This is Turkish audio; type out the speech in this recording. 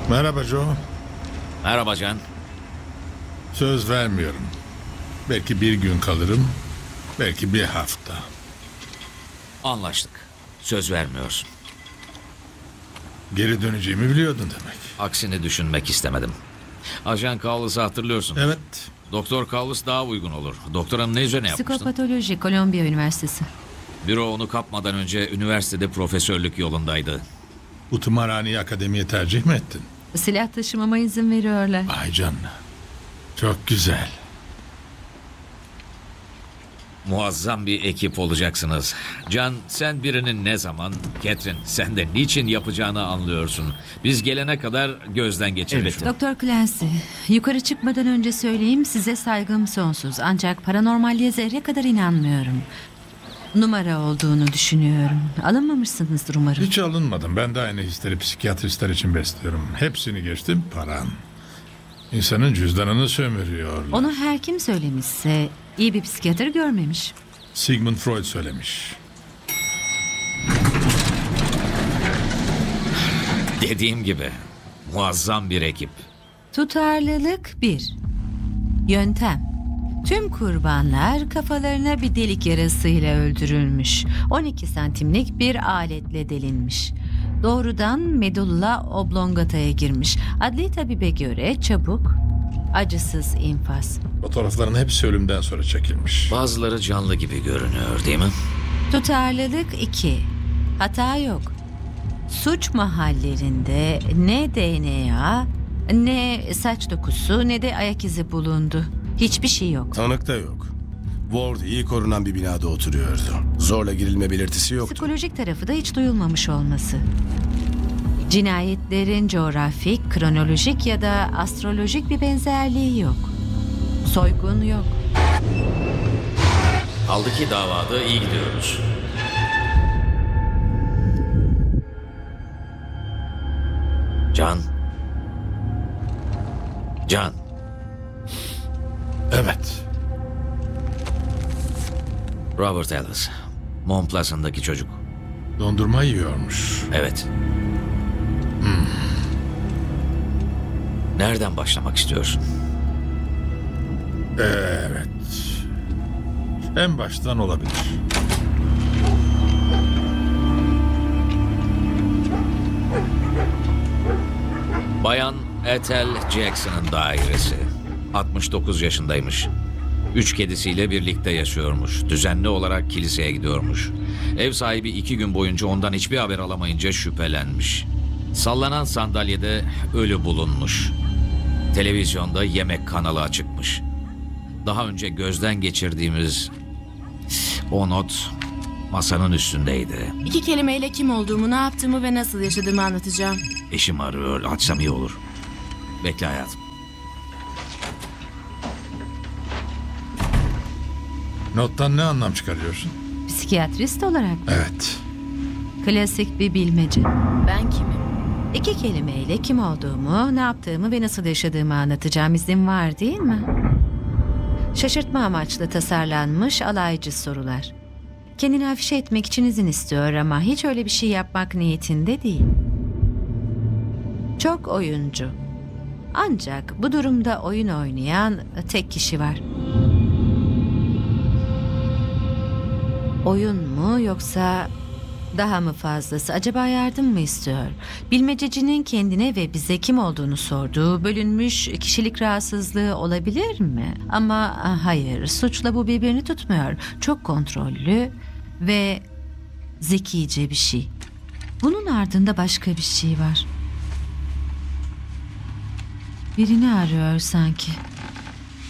Merhaba Joe. Merhaba Can. Söz vermiyorum. Belki bir gün kalırım, belki bir hafta. Anlaştık. Söz vermiyorsun. Geri döneceğimi biliyordun demek. Aksini düşünmek istemedim. Ajan Cowles'ı hatırlıyorsun. Evet. Doktor Cowles daha uygun olur. Doktoranın ne üzerine yapmıştın? Psikopatoloji, Kolombiya Üniversitesi. Büro onu kapmadan önce üniversitede profesörlük yolundaydı. Bu tımarhaneyi akademiye tercih mi ettin? Silah taşımama izin veriyorlar. Ay canına. Çok güzel. Muazzam bir ekip olacaksınız. Can, sen birinin ne zaman, Catherine sen de niçin yapacağını anlıyorsun. Biz gelene kadar gözden geçirdik. Doktor Clancy, yukarı çıkmadan önce söyleyeyim, size saygım sonsuz. Ancak paranormalliğe zerre kadar inanmıyorum. Numara olduğunu düşünüyorum. Alınmamışsınızdır umarım. Hiç alınmadım. Ben de aynı hisleri psikiyatristler için besliyorum. Hepsini geçtim, paran. İnsanın cüzdanını sömürüyorlar. Onu her kim söylemişse iyi bir psikiyatr görmemiş. Sigmund Freud söylemiş. Dediğim gibi muazzam bir ekip. Tutarlılık 1. Yöntem. Tüm kurbanlar kafalarına bir delik yarasıyla öldürülmüş. 12 santimlik bir aletle delinmiş. Doğrudan medulla oblongataya girmiş. Adli tabibe göre çabuk, acısız infaz. Fotoğrafların hepsi ölümden sonra çekilmiş. Bazıları canlı gibi görünüyor değil mi? Tutarlılık 2. Hata yok. Suç mahallerinde ne DNA, ne saç dokusu, ne de ayak izi bulundu. Hiçbir şey yok. Tanık da yok. Ward iyi korunan bir binada oturuyordu. Zorla girilme belirtisi yoktu. Psikolojik tarafı da hiç duyulmamış olması. Cinayetlerin coğrafik, kronolojik ya da astrolojik bir benzerliği yok. Soygun yok. Kaldı ki davada iyi gidiyoruz. Can. Can. Evet. Robert Ellis. Mont Pleasant'daki çocuk. Dondurma yiyormuş. Evet. Nereden başlamak istiyorsun? Evet. En baştan olabilir. Bayan Ethel Jackson'ın dairesi. 69 yaşındaymış. 3 kedisiyle birlikte yaşıyormuş. Düzenli olarak kiliseye gidiyormuş. Ev sahibi 2 gün boyunca ondan hiçbir haber alamayınca şüphelenmiş. Sallanan sandalyede ölü bulunmuş. Televizyonda yemek kanalı açıkmış. Daha önce gözden geçirdiğimiz o not masanın üstündeydi. 2 kelimeyle kim olduğumu, ne yaptığımı ve nasıl yaşadığımı anlatacağım. Eşim arıyor, açsam iyi olur. Bekle hayatım. Nottan ne anlam çıkarıyorsun? Psikiyatrist olarak Evet. klasik bir bilmece. Ben kimim? 2 kelimeyle kim olduğumu, ne yaptığımı ve nasıl yaşadığımı anlatacağım. İzin var değil mi? Şaşırtma amaçlı tasarlanmış alaycı sorular. Kendini afişe etmek için izin istiyor ama hiç öyle bir şey yapmak niyetinde değil. Çok oyuncu. Ancak bu durumda oyun oynayan tek kişi var. Oyun mu yoksa daha mı fazlası? Acaba yardım mı istiyor? Bilmececinin kendine ve bize kim olduğunu sorduğu bölünmüş kişilik rahatsızlığı olabilir mi? Ama hayır, suçla bu birbirini tutmuyor. Çok kontrollü ve zekice bir şey. Bunun ardında başka bir şey var. Birini arıyor sanki.